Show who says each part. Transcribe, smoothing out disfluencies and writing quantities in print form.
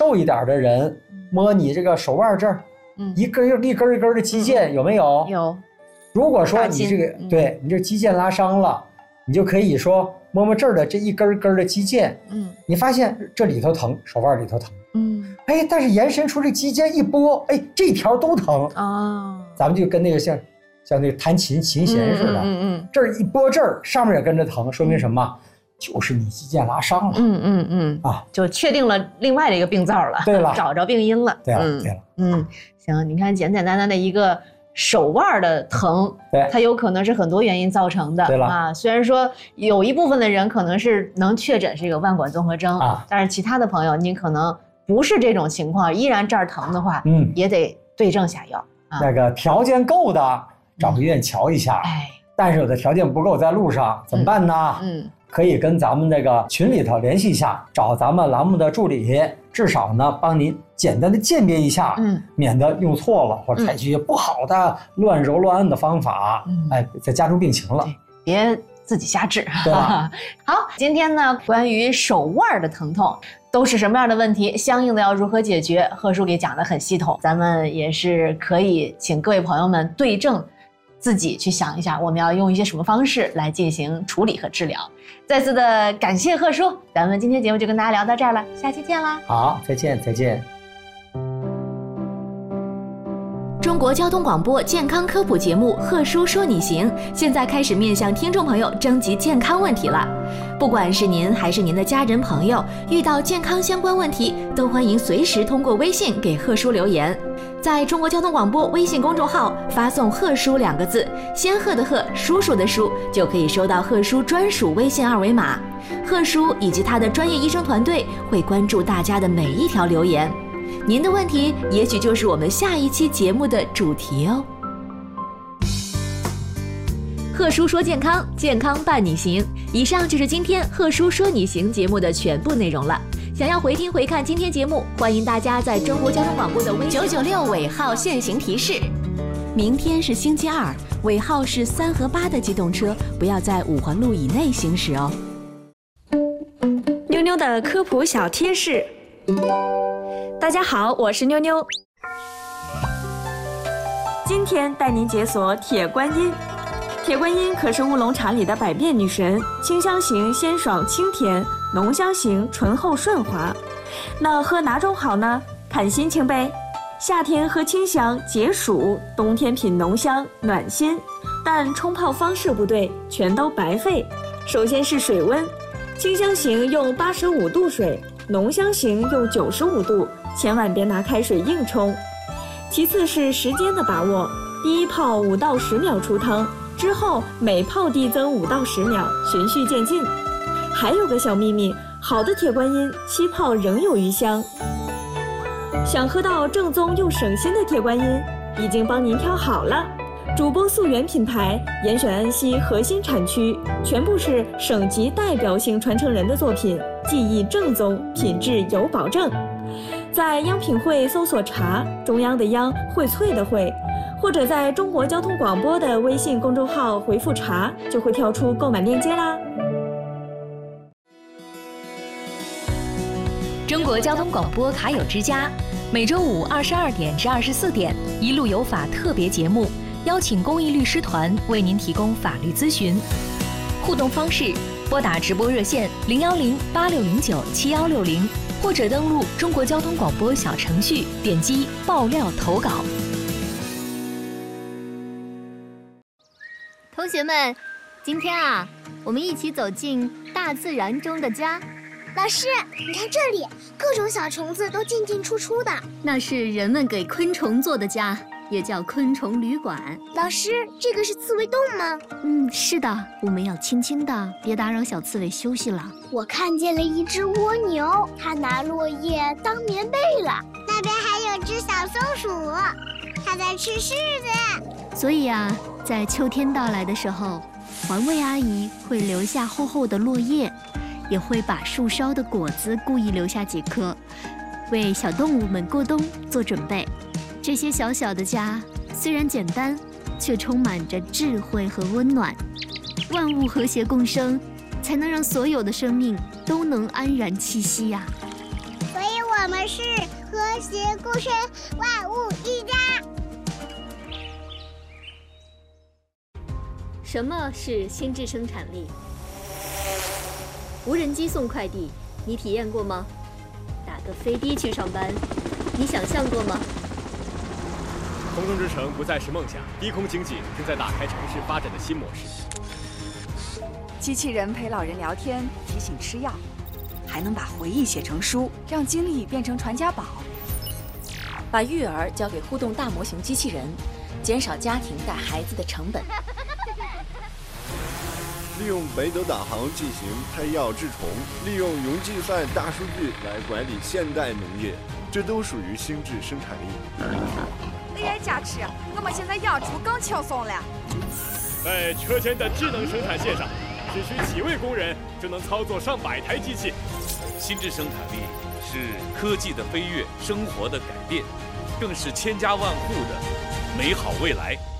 Speaker 1: 瘦一点的人摸你这个手腕这儿，一根一根的肌腱有没有？
Speaker 2: 有。
Speaker 1: 如果说你这个对你这肌腱拉伤了，你就可以说摸摸这儿的这一根的肌腱，你发现这里头疼，手腕里头疼，哎，但是延伸出这肌腱一拨，哎，这条都疼啊。咱们就跟那个像那个弹琴弦似的，这儿一拨这儿，上面也跟着疼，说明什么？就是你肌腱拉伤了，
Speaker 2: 就确定了另外的一个病灶了，
Speaker 1: 对了，
Speaker 2: 找着病因了，
Speaker 1: 对了，
Speaker 2: 行，你看简单的一个手腕的疼，它有可能是很多原因造成的，
Speaker 1: 对了
Speaker 2: 啊。虽然说有一部分的人可能是能确诊这个腕管综合征啊，但是其他的朋友你可能不是这种情况，依然这儿疼的话，也得对症下药。
Speaker 1: 那个条件够的，找个医院瞧一下。但是有的条件不够，在路上怎么办呢？可以跟咱们那个群里头联系一下，找咱们栏目的助理，至少呢帮您简单的鉴别一下，免得用错了或者采取不好的乱揉乱按的方法，再加重病情了。
Speaker 2: 别自己瞎治。
Speaker 1: 对吧？
Speaker 2: 好，今天呢关于手腕的疼痛都是什么样的问题，相应的要如何解决，贺叔给讲得很系统，咱们也是可以请各位朋友们对症自己去想一下，我们要用一些什么方式来进行处理和治疗。再次的感谢贺叔，咱们今天节目就跟大家聊到这儿了，下期见啦！
Speaker 1: 好，再见。
Speaker 3: 中国交通广播健康科普节目《贺叔说你行》现在开始面向听众朋友征集健康问题了。不管是您还是您的家人朋友，遇到健康相关问题，都欢迎随时通过微信给贺叔留言。在中国交通广播微信公众号发送“贺叔”2个字，仙鹤的鹤，叔叔的叔，就可以收到贺叔专属微信2维码。贺叔以及他的专业医生团队会关注大家的每一条留言。您的问题也许就是我们下一期节目的主题哦。贺叔说健康，健康伴你行。以上就是今天贺叔说你行节目的全部内容了。想要回听回看今天节目，欢迎大家在中国交通广播的微信996尾号限行提示。明天是星期二，尾号是3和8的机动车不要在5环路以内行驶哦。
Speaker 4: 妞妞的科普小贴士。大家好，我是妞妞。今天带您解锁铁观音。铁观音可是乌龙茶里的百变女神，清香型鲜爽清甜，浓香型醇厚顺滑。那喝哪种好呢？看心情呗。夏天喝清香解暑，冬天品浓香暖心。但冲泡方式不对，全都白费。首先是水温，清香型用85度水，浓香型用95度，千万别拿开水硬冲。其次是时间的把握，第一泡5到10秒出汤，之后每泡递增5到10秒，循序渐进。还有个小秘密，好的铁观音7泡仍有余香。想喝到正宗又省心的铁观音，已经帮您挑好了。主播溯源品牌，严选安溪核心产区，全部是省级代表性传承人的作品，技艺正宗，品质有保证。在央品汇搜索茶，中央的央，荟萃的荟，或者在中国交通广播的微信公众号回复茶，就会跳出购买链接啦。
Speaker 3: 中国交通广播卡友之家，每周五22点至24点，一路有法特别节目，邀请公益律师团为您提供法律咨询。互动方式：拨打直播热线010-8609-7160，或者登录中国交通广播小程序，点击爆料投稿。
Speaker 5: 同学们，今天啊，我们一起走进大自然中的家。
Speaker 6: 老师，你看这里，各种小虫子都进进出出的。
Speaker 5: 那是人们给昆虫做的家，也叫昆虫旅馆。
Speaker 6: 老师，这个是刺猬洞吗？
Speaker 5: 是的，我们要轻轻的，别打扰小刺猬休息了。
Speaker 6: 我看见了一只蜗牛，它拿落叶当棉被了。
Speaker 7: 那边还有只小松鼠，它在吃柿子。
Speaker 5: 所以啊，在秋天到来的时候，环卫阿姨会留下厚厚的落叶，也会把树梢的果子故意留下几颗，为小动物们过冬做准备。这些小小的家虽然简单，却充满着智慧和温暖。万物和谐共生，才能让所有的生命都能安然栖息呀。
Speaker 7: 所以我们是识故事，万物一家。
Speaker 5: 什么是心智生产力？无人机送快递，你体验过吗？打个飞的去上班，你想象过吗？
Speaker 8: 空中之城不再是梦想，低空经济正在打开城市发展的新模式。
Speaker 9: 机器人陪老人聊天，提醒吃药，还能把回忆写成书，让经历变成传家宝。
Speaker 3: 把育儿交给互动大模型机器人，减少家庭带孩子的成本。
Speaker 10: 利用北斗导航进行胎药治虫，利用云计算大数据来管理现代农业，这都属于心智生产力。
Speaker 9: AI 加持，我们现在养猪更轻松了。
Speaker 8: 在车间的智能生产线上，只需几位工人就能操作上百台机器。
Speaker 11: 心智生产力是科技的飞跃，生活的改变，更是千家万户的美好未来。